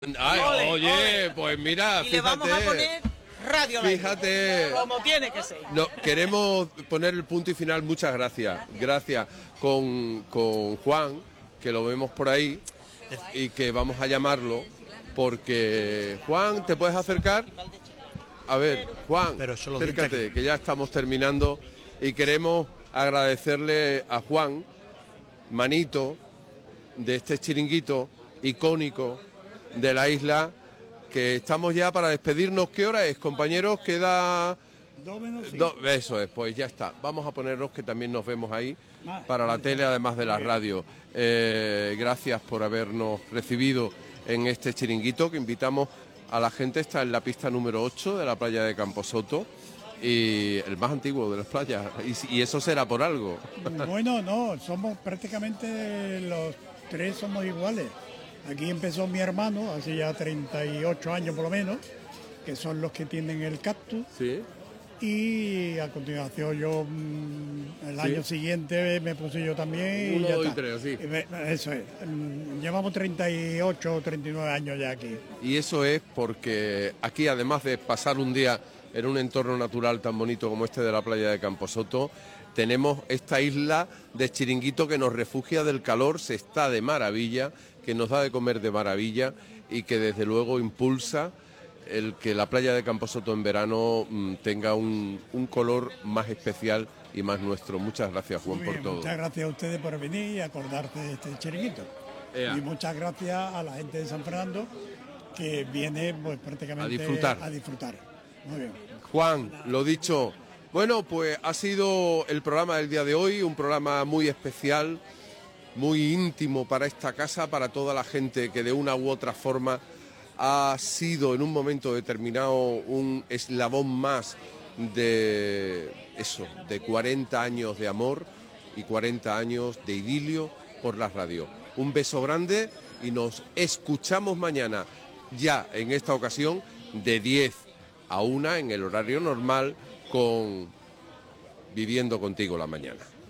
Ay, Ole, oye, ole. pues mira, Y le vamos a poner radio live, fíjate, como tiene que ser. no, queremos poner el punto y final, muchas gracias, gracias, con Juan, que lo vemos por ahí, y que vamos a llamarlo, porque, Juan, ¿te puedes acercar? A ver, Juan, Pero solo acércate, que ya estamos terminando, y queremos agradecerle a Juan, manito, de este chiringuito icónico de la isla, que estamos ya para despedirnos. ¿Qué hora es, compañeros? Queda... Eso es, pues ya está. Vamos a ponernos que también nos vemos ahí para la tele, además de la radio. Gracias por habernos recibido en este chiringuito que invitamos a la gente. Está en la pista número 8 de la playa de Camposoto, y el más antiguo de las playas, y eso será por algo. Bueno, no, somos prácticamente los tres somos iguales. Aquí empezó mi hermano, hace ya 38 años por lo menos, que son los que tienen el cactus. Sí. Y a continuación yo, el año siguiente me puse yo también. Uno, y ya dos y está. tres, sí. Eso es. Llevamos 38 o 39 años ya aquí. Y eso es porque aquí, además de pasar un día en un entorno natural tan bonito como este de la playa de Camposoto, tenemos esta isla de chiringuito que nos refugia del calor, se está de maravilla, que nos da de comer de maravilla y que desde luego impulsa el que la playa de Camposoto en verano tenga un color más especial y más nuestro. Muchas gracias, Juan, Muy bien, por todo. muchas gracias a ustedes por venir y acordarse de este chiringuito. Ea. Y muchas gracias a la gente de San Fernando que viene pues prácticamente A disfrutar. Muy bien. Juan, lo dicho, bueno, pues ha sido el programa del día de hoy, un programa muy especial, muy íntimo para esta casa, para toda la gente que de una u otra forma ha sido en un momento determinado un eslabón más de eso, de 40 años de amor y 40 años de idilio por la radio. Un beso grande y nos escuchamos mañana, ya en esta ocasión de 10 a 1 en el horario normal, con Viviendo Contigo la Mañana.